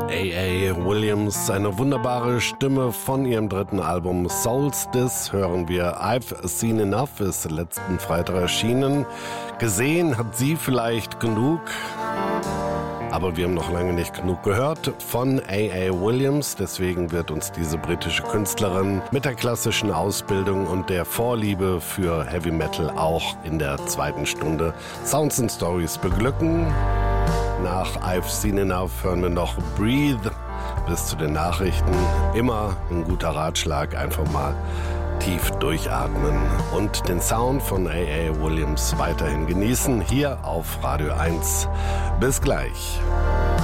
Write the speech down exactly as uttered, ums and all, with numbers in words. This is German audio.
A A. Williams, eine wunderbare Stimme von ihrem dritten Album Solstice hören wir. I've Seen Enough ist letzten Freitag erschienen. Gesehen hat sie vielleicht genug, aber wir haben noch lange nicht genug gehört von A A. Williams. Deswegen wird uns diese britische Künstlerin mit der klassischen Ausbildung und der Vorliebe für Heavy Metal auch in der zweiten Stunde Sounds and Stories beglücken. Nach I've Seen Enough hören wir noch Breathe bis zu den Nachrichten. Immer ein guter Ratschlag, einfach mal tief durchatmen und den Sound von A A. Williams weiterhin genießen, hier auf Radio eins. Bis gleich.